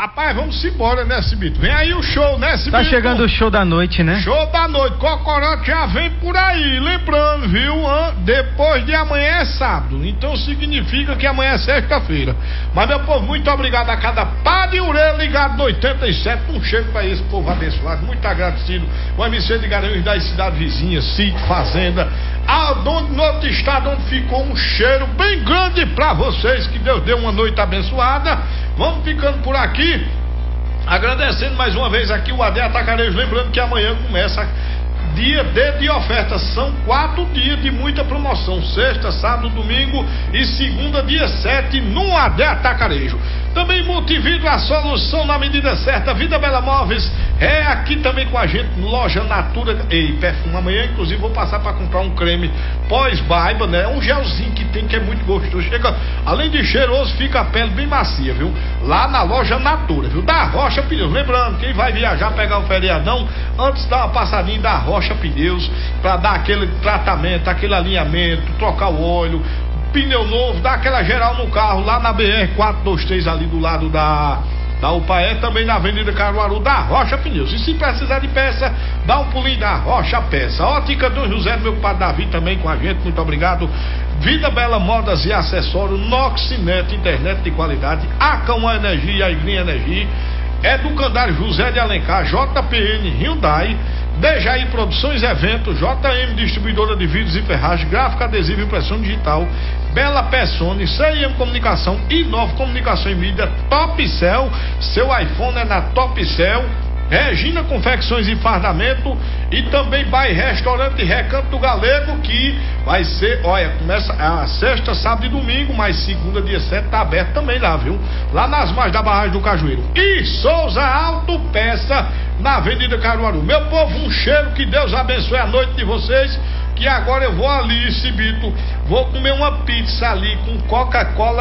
Rapaz, vamos embora, né, Cibito? Vem aí o show, né, Cibito? Tá chegando o show da noite, né? Show da noite, Cocorote já vem por aí. Lembrando, viu? Depois de amanhã é sábado, então significa que amanhã é sexta-feira. Mas, meu povo, muito obrigado a cada pá de orelha ligado no 87. Um cheiro pra esse povo abençoado, muito agradecido. O MC de Garanhuns das cidades vizinhas, sítio, fazenda, no outro estado onde ficou um cheiro bem grande pra vocês. Que Deus dê uma noite abençoada. Vamos ficando por aqui, agradecendo mais uma vez aqui o AD Atacarejo, lembrando que amanhã começa dia de ofertas, são 4 dias de muita promoção, sexta, sábado, domingo e segunda, dia 7, no AD Atacarejo. Também Multividro, a solução na medida certa. Vida Bela Móveis é aqui também com a gente, loja Natura e Perfume. Amanhã, inclusive, vou passar para comprar um creme pós-barba, né? Um gelzinho que tem, que é muito gostoso. Chega, além de cheiroso, fica a pele bem macia, viu? Lá na loja Natura, viu? Da Rocha Pneus. Lembrando, quem vai viajar, pegar o feriadão, antes dá uma passadinha da Rocha Pneus, para dar aquele tratamento, aquele alinhamento, trocar o óleo, pneu novo, dá aquela geral no carro, lá na BR-423, ali do lado da UPAE, também na Avenida Caruaru, da Rocha Pneus. E se precisar de peça, dá um pulinho da Rocha Peça. Ótica do José, meu padre Davi também com a gente, muito obrigado. Vida Bela Modas e Acessórios, Noxinet, internet de qualidade, Acalma Energia e Green Energia, Educandário José de Alencar, JPN Hyundai, Dejaí Produções e Eventos, JM Distribuidora de Vidros e Ferragem, Gráfica Adesiva e Impressão Digital, Bela Pessone, CIM Comunicação e Nova Comunicação e Mídia, Topcel, seu iPhone é na Topcel, Regina Confecções e Fardamento e também Bai Restaurante Recanto do Galego, que vai ser, olha, começa a sexta, sábado e domingo, mas segunda, dia 7, tá aberto também lá, viu? Lá nas margens da barragem do Cajueiro. E Souza Autopeça, na Avenida Caruaru. Meu povo, um cheiro, que Deus abençoe a noite de vocês, que agora eu vou ali, Cibito, vou comer uma pizza ali com Coca-Cola